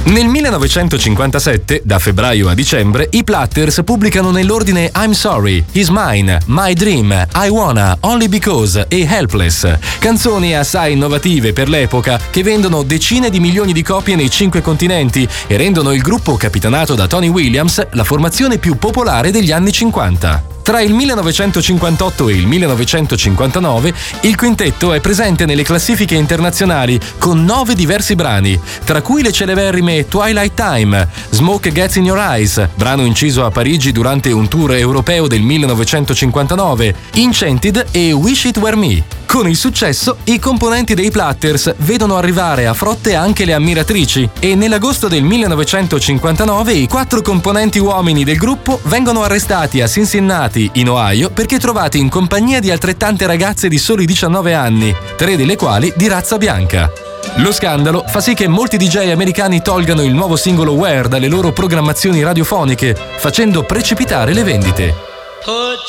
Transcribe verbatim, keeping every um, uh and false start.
Nel millenovecentocinquantasette, da febbraio a dicembre, i Platters pubblicano nell'ordine I'm Sorry, He's Mine, My Dream, I Wanna, Only Because e Helpless, canzoni assai innovative per l'epoca che vendono decine di milioni di copie nei cinque continenti e rendono il gruppo capitanato da Tony Williams la formazione più popolare degli anni cinquanta. Tra il millenovecentocinquantotto e il millenovecentocinquantanove il quintetto è presente nelle classifiche internazionali con nove diversi brani, tra cui le celeberrime Twilight Time, Smoke Gets in Your Eyes, brano inciso a Parigi durante un tour europeo del millenovecentocinquantanove, Enchanted e Wish It Were Me. Con il successo, i componenti dei Platters vedono arrivare a frotte anche le ammiratrici e nell'agosto del millenovecentocinquantanove i quattro componenti uomini del gruppo vengono arrestati a Cincinnati, in Ohio, perché trovati in compagnia di altrettante ragazze di soli diciannove anni, tre delle quali di razza bianca. Lo scandalo fa sì che molti D J americani tolgano il nuovo singolo Where dalle loro programmazioni radiofoniche, facendo precipitare le vendite.